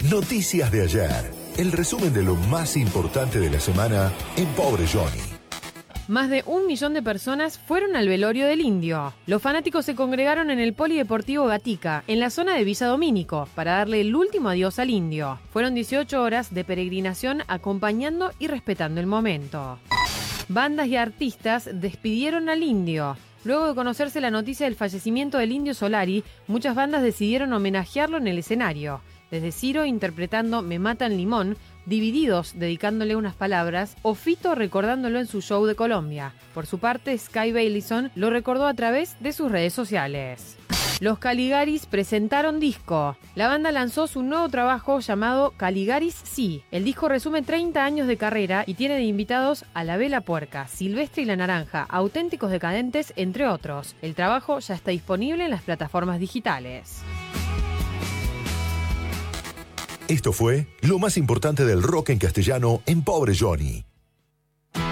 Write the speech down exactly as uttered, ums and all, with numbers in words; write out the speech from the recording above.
Noticias de ayer. El resumen de lo más importante de la semana en Pobre Johnny. Más de un millón de personas fueron al velorio del Indio. Los fanáticos se congregaron en el Polideportivo Gatica, en la zona de Villa Domínico, para darle el último adiós al Indio. Fueron dieciocho horas de peregrinación acompañando y respetando el momento. Bandas y artistas despidieron al Indio. Luego de conocerse la noticia del fallecimiento del Indio Solari, muchas bandas decidieron homenajearlo en el escenario. Desde Ciro interpretando Me Matan Limón, Divididos dedicándole unas palabras, o Fito recordándolo en su show de Colombia. Por su parte, Sky Bailison lo recordó a través de sus redes sociales. Los Caligaris presentaron disco. La banda lanzó su nuevo trabajo llamado Caligaris Sí. El disco resume treinta años de carrera y tiene de invitados a La Vela Puerca, Silvestre y la Naranja, Auténticos Decadentes, entre otros. El trabajo ya está disponible en las plataformas digitales. Esto fue lo más importante del rock en castellano en Pobre Johnny.